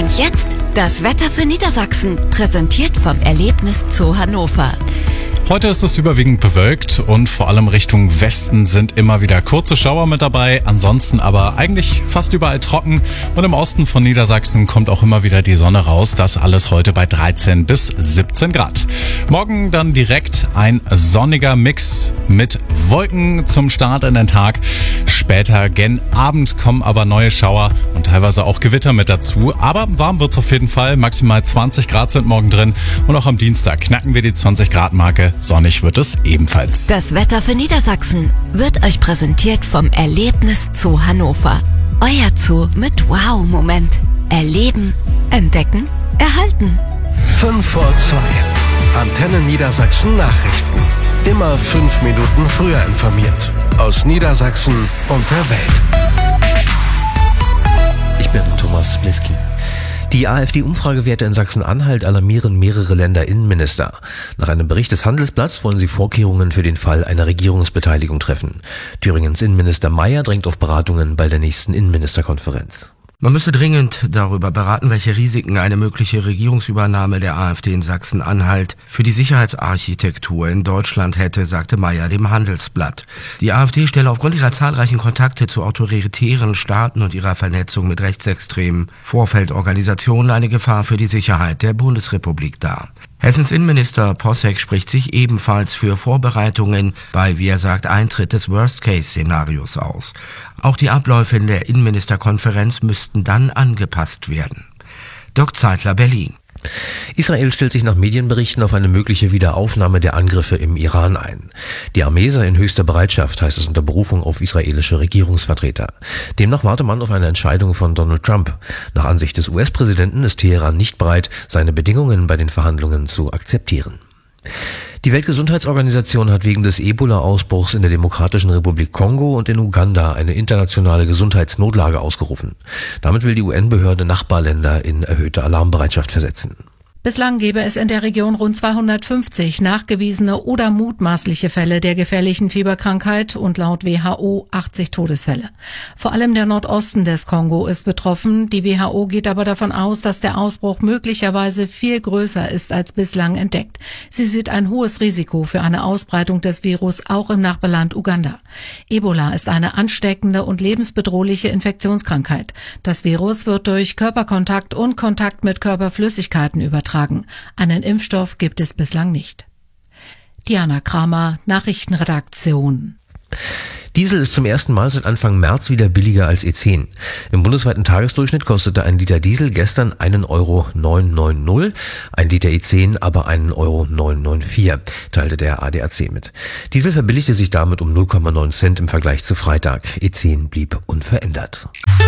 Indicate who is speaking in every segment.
Speaker 1: Und jetzt das Wetter für Niedersachsen, präsentiert vom Erlebnis Zoo Hannover.
Speaker 2: Heute ist es überwiegend bewölkt und vor allem Richtung Westen sind immer wieder kurze Schauer mit dabei. Ansonsten aber eigentlich fast überall trocken und im Osten von Niedersachsen kommt auch immer wieder die Sonne raus. Das alles heute bei 13 bis 17 Grad. Morgen dann direkt ein sonniger Mix mit Wolken zum Start in den Tag. Später gen Abend kommen aber neue Schauer und teilweise auch Gewitter mit dazu. Aber warm wird's auf jeden Fall. Maximal 20 Grad sind morgen drin und auch am Dienstag knacken wir die 20 Grad Marke. Sonnig wird es ebenfalls.
Speaker 1: Das Wetter für Niedersachsen wird euch präsentiert vom Erlebnis Zoo Hannover. Euer Zoo mit Wow-Moment. Erleben, entdecken, erhalten.
Speaker 3: 5 vor 2. Antenne Niedersachsen Nachrichten. Immer 5 Minuten früher informiert. Aus Niedersachsen und der Welt.
Speaker 4: Ich bin Thomas Bliski. Die AfD-Umfragewerte in Sachsen-Anhalt alarmieren mehrere Länderinnenminister. Nach einem Bericht des Handelsblatts wollen sie Vorkehrungen für den Fall einer Regierungsbeteiligung treffen. Thüringens Innenminister Mayer drängt auf Beratungen bei der nächsten Innenministerkonferenz.
Speaker 5: Man müsse dringend darüber beraten, welche Risiken eine mögliche Regierungsübernahme der AfD in Sachsen-Anhalt für die Sicherheitsarchitektur in Deutschland hätte, sagte Mayer dem Handelsblatt. Die AfD stelle aufgrund ihrer zahlreichen Kontakte zu autoritären Staaten und ihrer Vernetzung mit rechtsextremen Vorfeldorganisationen eine Gefahr für die Sicherheit der Bundesrepublik dar. Hessens Innenminister Posseck spricht sich ebenfalls für Vorbereitungen bei, wie er sagt, Eintritt des Worst-Case-Szenarios aus. Auch die Abläufe in der Innenministerkonferenz müssten dann angepasst werden. Dirk Zeitler, Berlin.
Speaker 4: Israel stellt sich nach Medienberichten auf eine mögliche Wiederaufnahme der Angriffe im Iran ein. Die Armee sei in höchster Bereitschaft, heißt es unter Berufung auf israelische Regierungsvertreter. Demnach warte man auf eine Entscheidung von Donald Trump. Nach Ansicht des US-Präsidenten ist Teheran nicht bereit, seine Bedingungen bei den Verhandlungen zu akzeptieren. Die Weltgesundheitsorganisation hat wegen des Ebola-Ausbruchs in der Demokratischen Republik Kongo und in Uganda eine internationale Gesundheitsnotlage ausgerufen. Damit will die UN-Behörde Nachbarländer in erhöhte Alarmbereitschaft versetzen.
Speaker 6: Bislang gäbe es in der Region rund 250 nachgewiesene oder mutmaßliche Fälle der gefährlichen Fieberkrankheit und laut WHO 80 Todesfälle. Vor allem der Nordosten des Kongo ist betroffen. Die WHO geht aber davon aus, dass der Ausbruch möglicherweise viel größer ist als bislang entdeckt. Sie sieht ein hohes Risiko für eine Ausbreitung des Virus auch im Nachbarland Uganda. Ebola ist eine ansteckende und lebensbedrohliche Infektionskrankheit. Das Virus wird durch Körperkontakt und Kontakt mit Körperflüssigkeiten übertragen. Einen Impfstoff gibt es bislang nicht. Diana Kramer, Nachrichtenredaktion.
Speaker 4: Diesel ist zum ersten Mal seit Anfang März wieder billiger als E10. Im bundesweiten Tagesdurchschnitt kostete ein Liter Diesel gestern 1,990 €, ein Liter E10 aber 1,994 €, teilte der ADAC mit. Diesel verbilligte sich damit um 0,9 Cent im Vergleich zu Freitag. E10 blieb unverändert.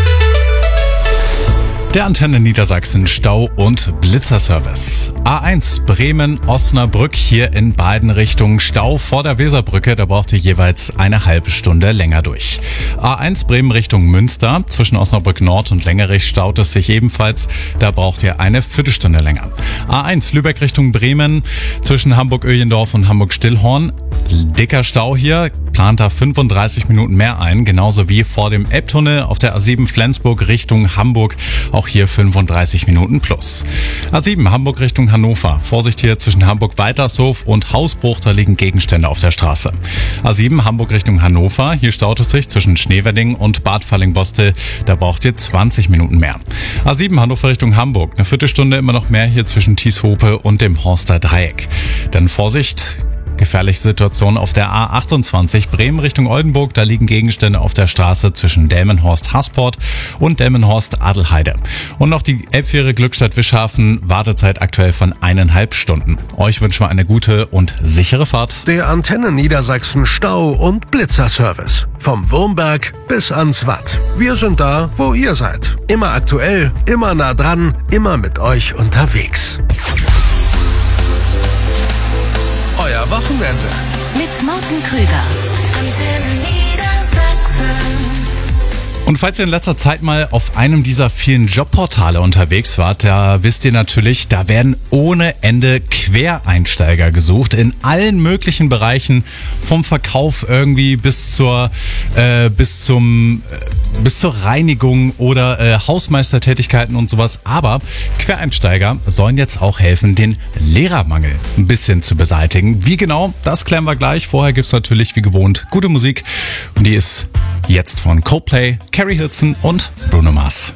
Speaker 2: Der Antenne Niedersachsen Stau- und Blitzerservice. A1 Bremen-Osnabrück, hier in beiden Richtungen Stau vor der Weserbrücke. Da braucht ihr jeweils eine halbe Stunde länger durch. A1 Bremen Richtung Münster. Zwischen Osnabrück Nord und Lengerich staut es sich ebenfalls. Da braucht ihr eine Viertelstunde länger. A1 Lübeck Richtung Bremen. Zwischen Hamburg-Öhlendorf und Hamburg-Stillhorn. Dicker Stau hier. Plant da 35 Minuten mehr ein. Genauso wie vor dem Elbtunnel auf der A7 Flensburg Richtung Hamburg. Auch hier 35 Minuten plus. A7 Hamburg Richtung Hannover. Vorsicht hier zwischen Hamburg-Weitershof und Hausbruch, da liegen Gegenstände auf der Straße. A7 Hamburg Richtung Hannover. Hier staut es sich zwischen Schneewedding und Bad Falling-Bostel. Da braucht ihr 20 Minuten mehr. A7 Hannover Richtung Hamburg. Eine Viertelstunde immer noch mehr hier zwischen Thieshope und dem Horster Dreieck. Dann Vorsicht. Gefährliche Situation auf der A28 Bremen Richtung Oldenburg. Da liegen Gegenstände auf der Straße zwischen Delmenhorst-Hasport und Delmenhorst-Adelheide. Und noch die Elbfähre Glückstadt-Wischhafen. Wartezeit aktuell von 1,5 Stunden. Euch wünschen wir eine gute und sichere Fahrt.
Speaker 3: Der Antenne Niedersachsen Stau- und Blitzerservice. Vom Wurmberg bis ans Watt. Wir sind da, wo ihr seid. Immer aktuell, immer nah dran, immer mit euch unterwegs. Euer Wochenende.
Speaker 1: Mit Morten Krüger.
Speaker 7: Antenne Niedersachsen.
Speaker 2: Und falls ihr in letzter Zeit mal auf einem dieser vielen Jobportale unterwegs wart, da wisst ihr natürlich, da werden ohne Ende Quereinsteiger gesucht in allen möglichen Bereichen, vom Verkauf irgendwie bis zur Reinigung oder Hausmeistertätigkeiten und sowas. Aber Quereinsteiger sollen jetzt auch helfen, den Lehrermangel ein bisschen zu beseitigen. Wie genau, das klären wir gleich. Vorher gibt's natürlich wie gewohnt gute Musik und die ist jetzt von Coldplay, Carrie Hilson und Bruno Mars.